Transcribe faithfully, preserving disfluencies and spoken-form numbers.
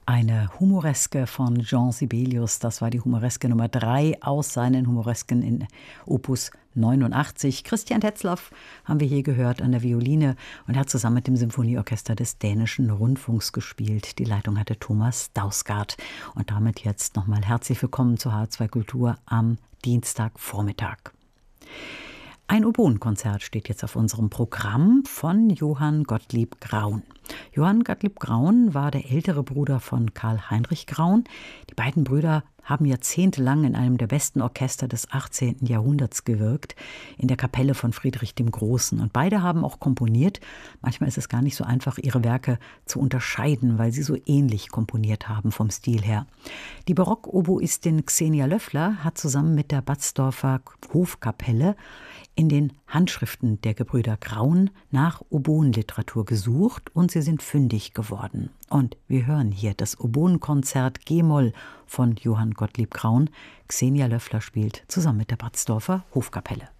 Eine Humoreske von Jean Sibelius, das war die Humoreske Nummer drei aus seinen Humoresken in Opus neunundachtzig. Christian Tetzlaff haben wir hier gehört an der Violine und er hat zusammen mit dem Symphonieorchester des Dänischen Rundfunks gespielt. Die Leitung hatte Thomas Dausgaard. Und damit jetzt nochmal herzlich willkommen zu H zwei Kultur am Dienstagvormittag. Ein Oboenkonzert steht jetzt auf unserem Programm von Johann Gottlieb Graun. Johann Gottlieb Graun war der ältere Bruder von Karl Heinrich Graun. Die beiden Brüder haben jahrzehntelang in einem der besten Orchester des achtzehnten Jahrhunderts gewirkt, in der Kapelle von Friedrich dem Großen. Und beide haben auch komponiert. Manchmal ist es gar nicht so einfach, ihre Werke zu unterscheiden, weil sie so ähnlich komponiert haben vom Stil her. Die Barockoboistin Xenia Löffler hat zusammen mit der Batzdorfer Hofkapelle in den Handschriften der Gebrüder Graun nach Oboenliteratur gesucht und sie sind fündig geworden. Und wir hören hier das Oboenkonzert G-Moll von Johann Gottlieb Graun. Xenia Löffler spielt zusammen mit der Batzdorfer Hofkapelle.